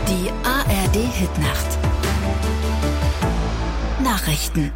Die ARD-Hitnacht. Nachrichten.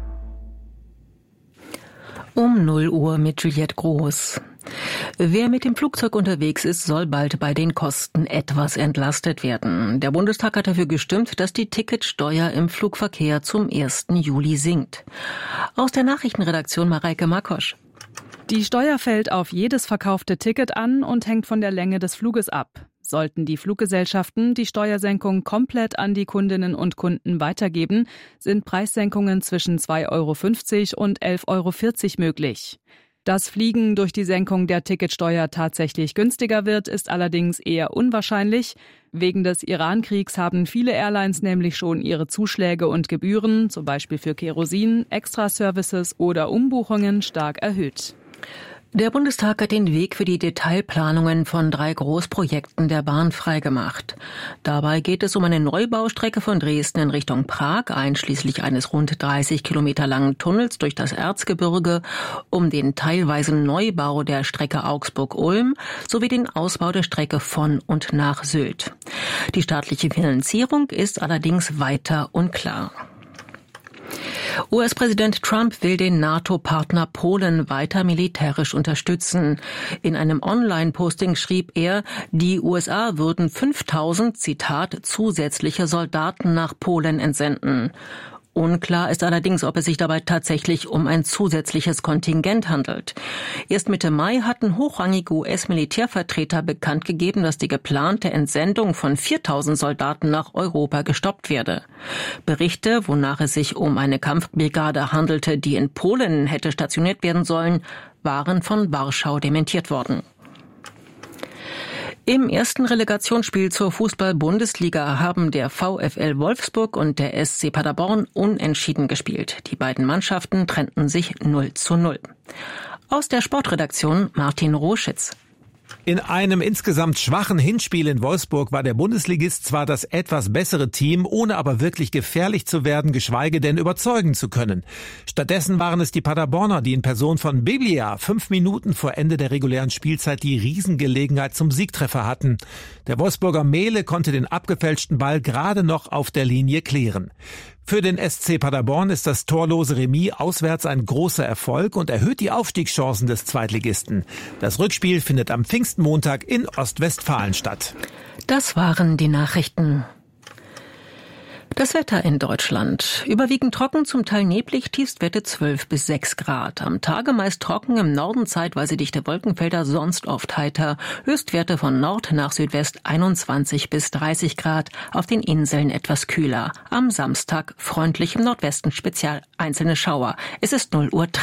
Um 0 Uhr mit Juliette Groß. Wer mit dem Flugzeug unterwegs ist, soll bald bei den Kosten etwas entlastet werden. Der Bundestag hat dafür gestimmt, dass die Ticketsteuer im Flugverkehr zum 1. Juli sinkt. Aus der Nachrichtenredaktion Mareike Makosch. Die Steuer fällt auf jedes verkaufte Ticket an und hängt von der Länge des Fluges ab. Sollten die Fluggesellschaften die Steuersenkung komplett an die Kundinnen und Kunden weitergeben, sind Preissenkungen zwischen 2,50 € und 11,40 € möglich. Dass Fliegen durch die Senkung der Ticketsteuer tatsächlich günstiger wird, ist allerdings eher unwahrscheinlich. Wegen des Iran-Kriegs haben viele Airlines nämlich schon ihre Zuschläge und Gebühren, zum Beispiel für Kerosin, Extraservices oder Umbuchungen, stark erhöht. Der Bundestag hat den Weg für die Detailplanungen von 3 Großprojekten der Bahn freigemacht. Dabei geht es um eine Neubaustrecke von Dresden in Richtung Prag, einschließlich eines rund 30 Kilometer langen Tunnels durch das Erzgebirge, um den teilweisen Neubau der Strecke Augsburg-Ulm sowie den Ausbau der Strecke von und nach Sylt. Die staatliche Finanzierung ist allerdings weiter unklar. US-Präsident Trump will den NATO-Partner Polen weiter militärisch unterstützen. In einem Online-Posting schrieb er, die USA würden 5.000, Zitat, zusätzliche Soldaten nach Polen entsenden. Unklar ist allerdings, ob es sich dabei tatsächlich um ein zusätzliches Kontingent handelt. Erst Mitte Mai hatten hochrangige US-Militärvertreter bekannt gegeben, dass die geplante Entsendung von 4.000 Soldaten nach Europa gestoppt werde. Berichte, wonach es sich um eine Kampfbrigade handelte, die in Polen hätte stationiert werden sollen, waren von Warschau dementiert worden. Im ersten Relegationsspiel zur Fußball-Bundesliga haben der VfL Wolfsburg und der SC Paderborn unentschieden gespielt. Die beiden Mannschaften trennten sich 0:0. Aus der Sportredaktion Martin Roschitz. In einem insgesamt schwachen Hinspiel in Wolfsburg war der Bundesligist zwar das etwas bessere Team, ohne aber wirklich gefährlich zu werden, geschweige denn überzeugen zu können. Stattdessen waren es die Paderborner, die in Person von Biglia 5 Minuten vor Ende der regulären Spielzeit die Riesengelegenheit zum Siegtreffer hatten. Der Wolfsburger Mehle konnte den abgefälschten Ball gerade noch auf der Linie klären. Für den SC Paderborn ist das torlose Remis auswärts ein großer Erfolg und erhöht die Aufstiegschancen des Zweitligisten. Das Rückspiel findet am Pfingstmontag in Ostwestfalen statt. Das waren die Nachrichten. Das Wetter in Deutschland. Überwiegend trocken, zum Teil neblig, Tiefstwerte 12 bis 6 Grad. Am Tage meist trocken, im Norden zeitweise dichte Wolkenfelder, sonst oft heiter. Höchstwerte von Nord nach Südwest 21 bis 30 Grad, auf den Inseln etwas kühler. Am Samstag freundlich im Nordwesten speziell einzelne Schauer. Es ist 0:03 Uhr.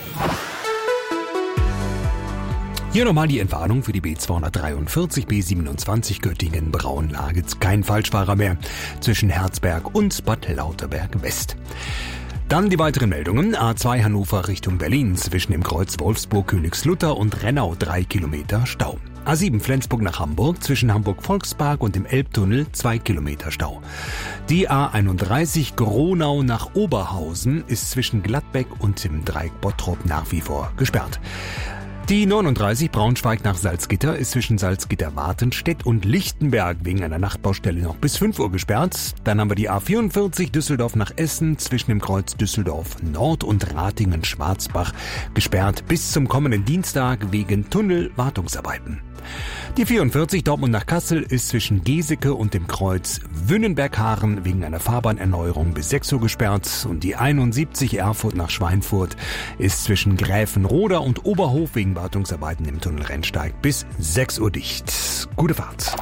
Hier nochmal die Entwarnung für die B243, B27 Göttingen-Braunlage. Jetzt kein Falschfahrer mehr zwischen Herzberg und Bad Lauterberg West. Dann die weiteren Meldungen. A2 Hannover Richtung Berlin zwischen dem Kreuz Wolfsburg-Königslutter und Rennau 3 Kilometer Stau. A7 Flensburg nach Hamburg zwischen Hamburg-Volkspark und dem Elbtunnel 2 Kilometer Stau. Die A31 Gronau nach Oberhausen ist zwischen Gladbeck und dem Dreieck Bottrop nach wie vor gesperrt. Die 39 Braunschweig nach Salzgitter ist zwischen Salzgitter-Wartenstedt und Lichtenberg wegen einer Nachtbaustelle noch bis 5 Uhr gesperrt. Dann haben wir die A44 Düsseldorf nach Essen zwischen dem Kreuz Düsseldorf Nord und Ratingen-Schwarzbach gesperrt bis zum kommenden Dienstag wegen Tunnelwartungsarbeiten. Die 44 Dortmund nach Kassel ist zwischen Geseke und dem Kreuz Wünnenberg-Haaren wegen einer Fahrbahnerneuerung bis 6 Uhr gesperrt und die 71 Erfurt nach Schweinfurt ist zwischen Gräfenroda und Oberhof wegen Wartungsarbeiten im Tunnel Rennsteig bis 6 Uhr dicht. Gute Fahrt.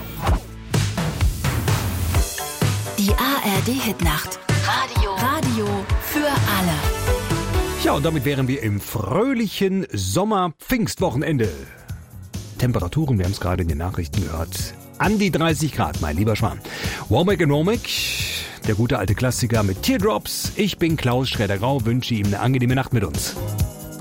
Die ARD-Hitnacht. Radio für alle. Ja, und damit wären wir im fröhlichen Sommer-Pfingstwochenende. Temperaturen, wir haben es gerade in den Nachrichten gehört, an die 30 Grad, mein lieber Schwan. Womack and Womack, der gute alte Klassiker mit Teardrops. Ich bin Klaus Schroeder-Grau, wünsche ihm eine angenehme Nacht mit uns.